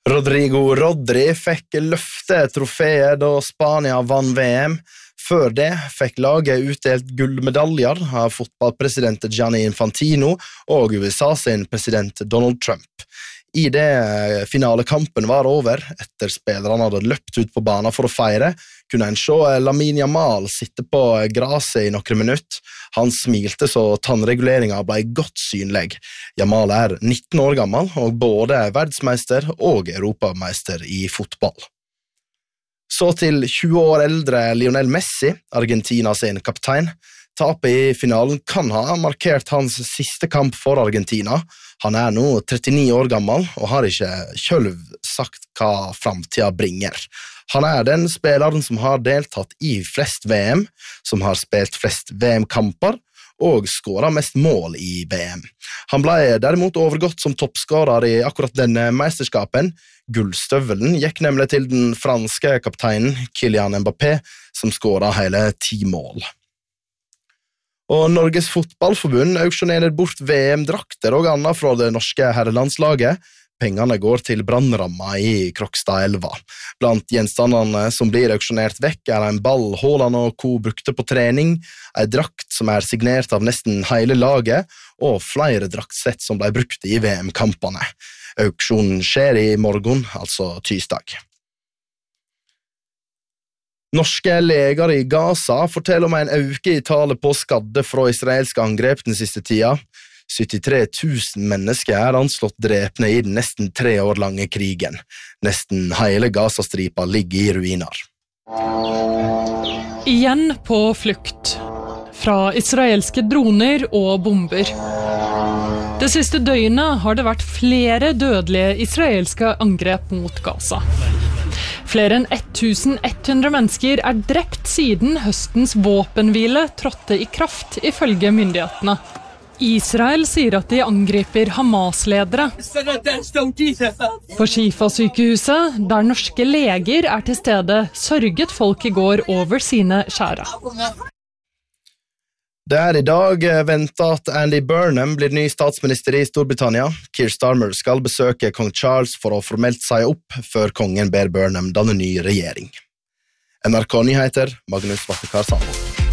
Rodrigo Rodri fikk løfte trofeet da Spania vann VM. Før det fikk laget utdelt gullmedaljer av fotballpresident Gianni Infantino og USA sin president Donald Trump. I det finalekampen var over, etter spillerne hadde løpt ut på banen for å feire, kunne en se Lamine Yamal sitte på graset i noen minutter. Han smilte så tannreguleringen ble godt synlig. Yamal 19 år gammel, og både verdensmeister og europameister i fotball. Så til 20 år eldre Lionel Messi, Argentina sin kaptein. Tapet i finalen kan ha markert hans siste kamp for Argentina. Han nå 39 år gammel og har ikke selv sagt hva fremtiden bringer. Han den spilleren som har deltatt i flest VM, som har spilt flest VM-kamper og skåret mest mål i VM. Han ble derimot overgått som toppskårer i akkurat denne mesterskapen. Gullstøvelen gikk nemlig til den franske kapteinen Kylian Mbappé, som skåret hele 10 mål. Og Norges fotballforbund auksjonerer bort VM-drakter og annet fra det norske herrelandslaget. Pengene går til brannramma i Krokstadelva. Blant gjenstandene som blir auksjonert vekk en ball Haaland og co. brukte på trening, en drakt som signert av nesten hele laget, og flere draktsett som ble brukt i VM-kampene. Auksjonen skjer i morgen, altså tirsdag. Norske leger i Gaza forteller om en øke i tallet på skadde fra israelske angrep den siste tida. 73 000 mennesker anslått drepne i den nesten 3 år lange krigen. Nesten hele Gazastripa ligger i ruiner. Igjen på flukt. Fra israelske droner og bomber. Det siste døgnet har det vært flere dødelige israelske angrep mot Gaza. Flere enn 1100 mennesker drept siden høstens våpenhvile trådte i kraft, ifølge myndighetene. Israel sier at de angriper Hamas-ledere. På Shifa-sykehuset, der norske leger til stede, sørget folk i går over sine kjære. Det i dag ventet at Andy Burnham blir ny statsminister i Storbritannia. Keir Starmer skal besøke kong Charles for å formelt si opp før kongen ber Burnham danne ny regjering. NRK Nyheter, Magnus Vattekar Salo.